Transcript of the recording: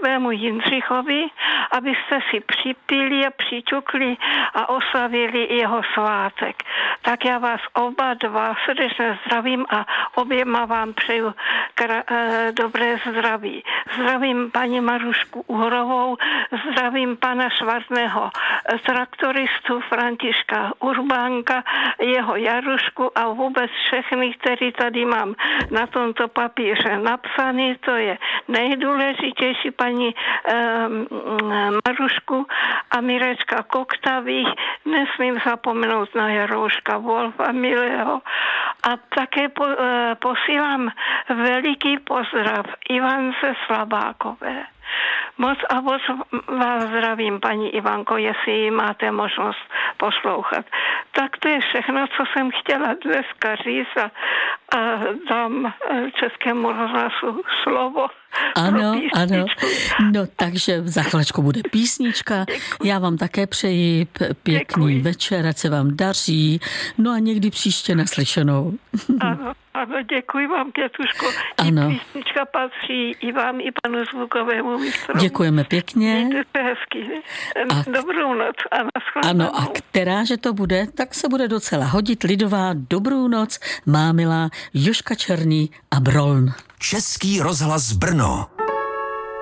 svému Jindřichovi, abyste si připili a přiťukli a oslavili jeho svátek. Tak já vás oba dva srdečně zdravím a oběma vám přeju dobré zdraví. Zdravím paní Marušku Uhrovou, zdravím pana Švarného traktoristu Františka Urbánka, jeho Jarušku a vůbec všechny, který tady mám na tomto papíře napsaný. To je nejdůležitější, paní Marušku a Mirečka Koktavých. Nesmím zapomenout na Jarouška Wolfa Milého. A také posílám veliký pozdrav Ivance Slabákové. Moc a moc vás zdravím, paní Ivanko, jestli ji máte možnost poslouchat. Tak to je všechno, co jsem chtěla dneska říct a dám Českému rozhlasu slovo. Ano, ano. No, takže za chvíličku bude písnička. Děkuji. Já vám také přeji pěkný večer, ať se vám daří. No a někdy příště naslyšenou. Ano, děkuji vám, Květuško. Ano. Písnička patří i vám, i panu zvukovému mistrovi. Děkujeme pěkně. Mějte se hezky. Dobrou noc a nashledanou. Ano, a která, že to bude, tak se bude docela hodit lidová dobrou noc, Mámila, Jožka Černý a Broln. Český rozhlas Brno.